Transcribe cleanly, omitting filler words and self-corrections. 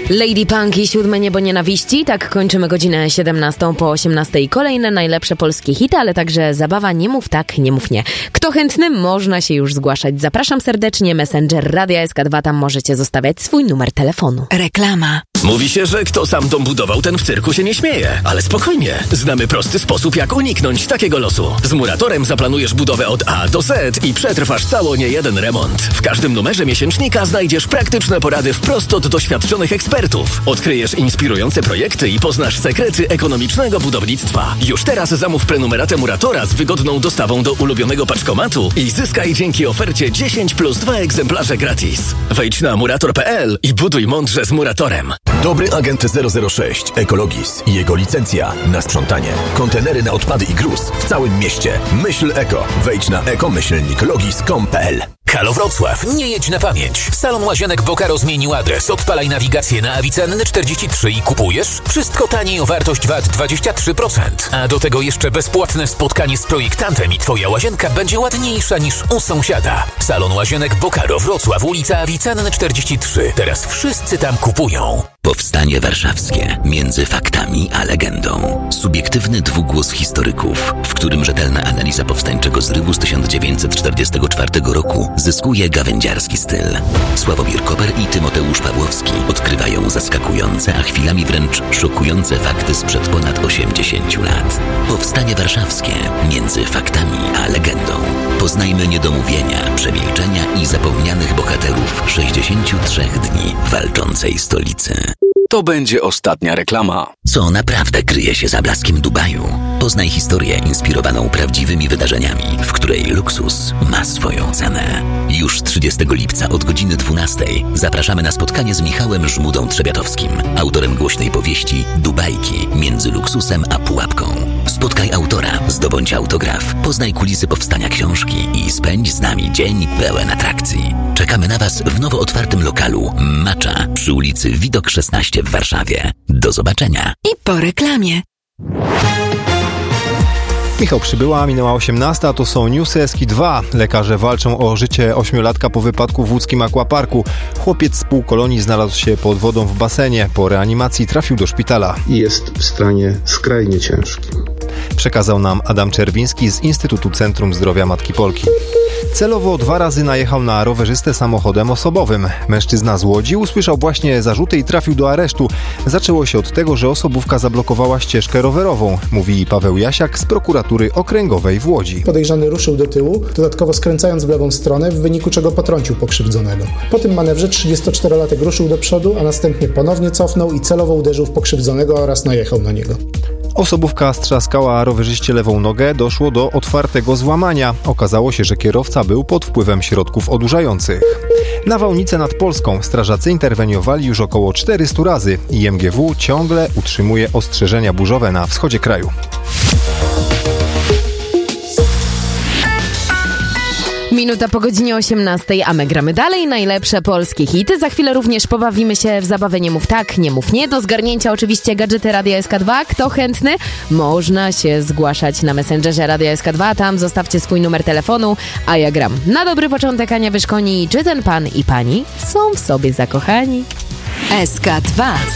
Lady Punk i Siódme Niebo Nienawiści. Tak kończymy godzinę 17 po 18. Kolejne najlepsze polskie hity, ale także zabawa Nie mów tak, nie mów nie. Kto chętny, można się już zgłaszać. Zapraszam serdecznie. Messenger Radia SK2. Tam możecie zostawiać swój numer telefonu. Reklama. Mówi się, że kto sam dom budował, ten w cyrku się nie śmieje. Ale spokojnie. Znamy prosty sposób, jak uniknąć takiego losu. Z Muratorem zaplanujesz budowę od A do Z i przetrwasz cało niejeden remont. W każdym numerze miesięcznika znajdziesz praktyczne porady wprost od doświadczonych ekspertów. Odkryjesz inspirujące projekty i poznasz sekrety ekonomicznego budownictwa. Już teraz zamów prenumeratę Muratora z wygodną dostawą do ulubionego paczkomatu i zyskaj dzięki ofercie 10 plus 2 egzemplarze gratis. Wejdź na murator.pl i buduj mądrze z Muratorem. Dobry agent 006 Ekologis i jego licencja na sprzątanie. Kontenery na odpady i gruz w całym mieście. Myśl eko. Wejdź na eko-logis.com.pl. Halo Wrocław, nie jedź na pamięć. Salon Łazienek Bokaro zmienił adres. Odpalaj nawigację na Avicenny 43 i kupujesz. Wszystko taniej o wartość VAT 23%. A do tego jeszcze bezpłatne spotkanie z projektantem i twoja łazienka będzie ładniejsza niż u sąsiada. Salon Łazienek Bokaro Wrocław, ulica Avicenny 43. Teraz wszyscy tam kupują. Powstanie warszawskie. Między faktami a legendą. Subiektywny dwugłos historyków, w którym rzetelna analiza powstańczego zrywu z 1944 roku zyskuje gawędziarski styl. Sławomir Koper i Tymoteusz Pawłowski odkrywają zaskakujące, a chwilami wręcz szokujące fakty sprzed ponad 80 lat. Powstanie warszawskie. Między faktami a legendą. Poznajmy niedomówienia, przemilczenia i zapomnianych bohaterów 63 dni walczącej stolicy. To będzie ostatnia reklama. Co naprawdę kryje się za blaskiem Dubaju? Poznaj historię inspirowaną prawdziwymi wydarzeniami, w której luksus ma swoją cenę. Już 30 lipca od godziny 12 zapraszamy na spotkanie z Michałem Żmudą-Trzebiatowskim, autorem głośnej powieści Dubajki między luksusem a pułapką. Spotkaj autora, zdobądź autograf, poznaj kulisy powstania książki i spędź z nami dzień pełen atrakcji. Czekamy na Was w nowo otwartym lokalu Macza przy ulicy Widok 16 w Warszawie. Do zobaczenia. I po reklamie. Michał Przybyła, minęła 18, a to są newsy SK2. Lekarze walczą o życie 8-latka po wypadku w łódzkim aquaparku. Chłopiec z półkolonii znalazł się pod wodą w basenie. Po reanimacji trafił do szpitala. I jest w stanie skrajnie ciężkim. Przekazał nam Adam Czerwiński z Instytutu Centrum Zdrowia Matki Polki. Celowo 2 razy najechał na rowerzystę samochodem osobowym. Mężczyzna z Łodzi usłyszał właśnie zarzuty i trafił do aresztu. Zaczęło się od tego, że osobówka zablokowała ścieżkę rowerową, mówi Paweł Jasiak z prokuratury okręgowej w Łodzi. Podejrzany ruszył do tyłu, dodatkowo skręcając w lewą stronę, w wyniku czego potrącił pokrzywdzonego. Po tym manewrze 34-latek ruszył do przodu, a następnie ponownie cofnął i celowo uderzył w pokrzywdzonego oraz najechał na niego. Osobówka strzaskała rowerzyście lewą nogę, doszło do otwartego złamania. Okazało się, że kierowca był pod wpływem środków odurzających. Nawałnice nad Polską strażacy interweniowali już około 400 razy i MGW ciągle utrzymuje ostrzeżenia burzowe na wschodzie kraju. Minuta po godzinie 18, a my gramy dalej najlepsze polskie hity. Za chwilę również pobawimy się w zabawę Nie mów tak, nie mów nie. Do zgarnięcia oczywiście gadżety Radia SK2. Kto chętny? Można się zgłaszać na Messengerze Radia SK2. Tam zostawcie swój numer telefonu, a ja gram. Na dobry początek Ania Wyszkoni. Czy ten pan i pani są w sobie zakochani? SK2